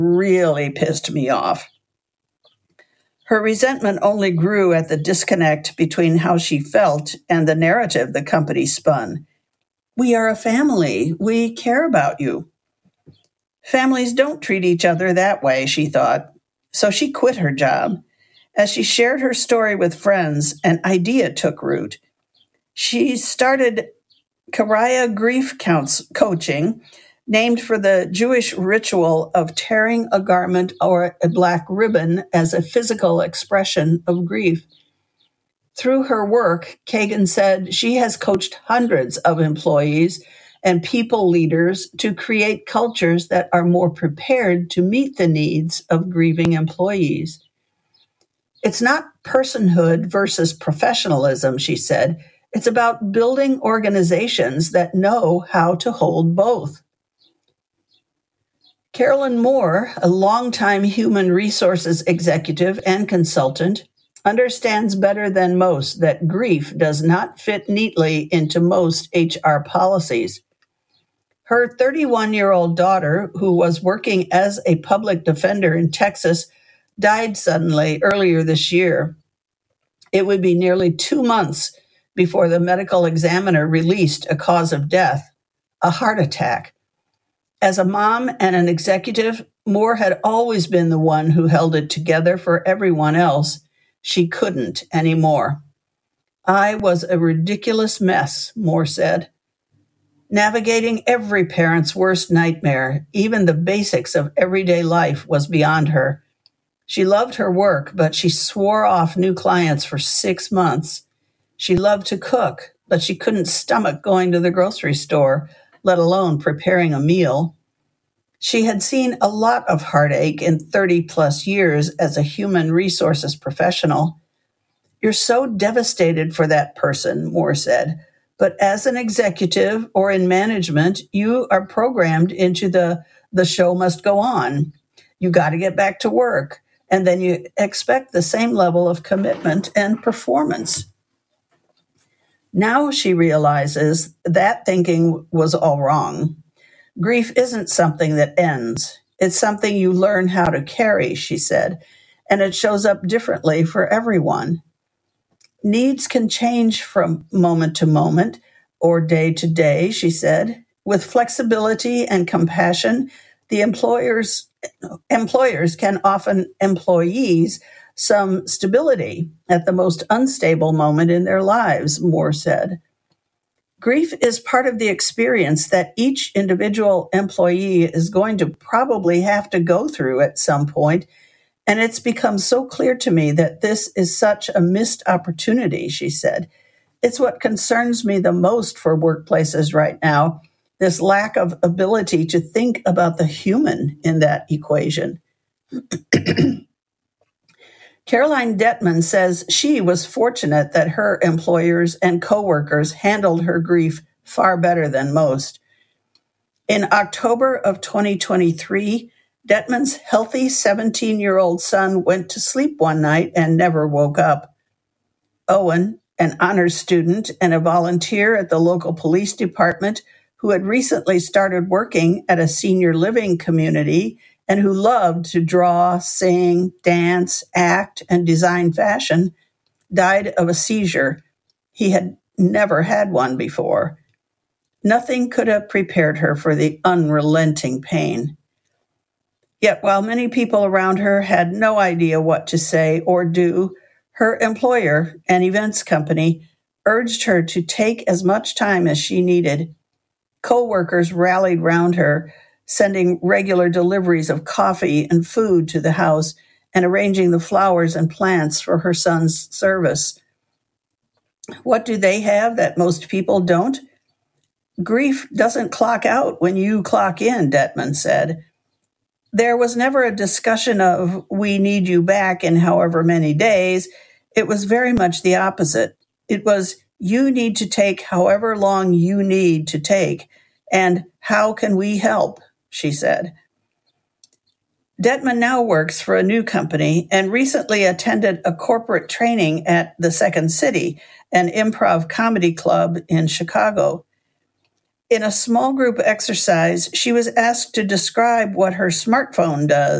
really pissed me off. Her resentment only grew at the disconnect between how she felt and the narrative the company spun. We are a family. We care about you. Families don't treat each other that way, she thought. So she quit her job. As she shared her story with friends, an idea took root. She started Karaya Grief Coaching, named for the Jewish ritual of tearing a garment or a black ribbon as a physical expression of grief. Through her work, Kagan said she has coached hundreds of employees and people leaders to create cultures that are more prepared to meet the needs of grieving employees. It's not personhood versus professionalism, she said. It's about building organizations that know how to hold both. Carolyn Moore, a longtime human resources executive and consultant, understands better than most that grief does not fit neatly into most HR policies. Her 31-year-old daughter, who was working as a public defender in Texas, died suddenly earlier this year. It would be nearly 2 months before the medical examiner released a cause of death, a heart attack. As a mom and an executive, Moore had always been the one who held it together for everyone else. She couldn't anymore. I was a ridiculous mess, Moore said. Navigating every parent's worst nightmare, even the basics of everyday life, was beyond her. She loved her work, but she swore off new clients for 6 months. She loved to cook, but she couldn't stomach going to the grocery store, let alone preparing a meal. She had seen a lot of heartache in 30-plus years as a human resources professional. You're so devastated for that person, Moore said, but as an executive or in management, you are programmed into the show must go on. You got to get back to work, and then you expect the same level of commitment and performance. Now she realizes that thinking was all wrong. Grief isn't something that ends. It's something you learn how to carry, she said, and it shows up differently for everyone. Needs can change from moment to moment or day to day, she said. With flexibility and compassion, the employers can often employees some stability at the most unstable moment in their lives, Moore said. Grief is part of the experience that each individual employee is going to probably have to go through at some point, and it's become so clear to me that this is such a missed opportunity, she said. It's what concerns me the most for workplaces right now, this lack of ability to think about the human in that equation. Caroline Detman says she was fortunate that her employers and coworkers handled her grief far better than most. In October of 2023, Detman's healthy 17-year-old son went to sleep one night and never woke up. Owen, an honors student and a volunteer at the local police department who had recently started working at a senior living community and who loved to draw, sing, dance, act, and design fashion, died of a seizure. He had never had one before. Nothing could have prepared her for the unrelenting pain. Yet while many people around her had no idea what to say or do, her employer, an events company, urged her to take as much time as she needed. Co-workers rallied round her, sending regular deliveries of coffee and food to the house and arranging the flowers and plants for her son's service. What do they have that most people don't? Grief doesn't clock out when you clock in, Detman said. There was never a discussion of, we need you back in however many days. It was very much the opposite. It was, you need to take however long you need to take, and how can we help, she said. Detman now works for a new company and recently attended a corporate training at the Second City, an improv comedy club in Chicago. In a small group exercise, she was asked to describe what her smartphone does.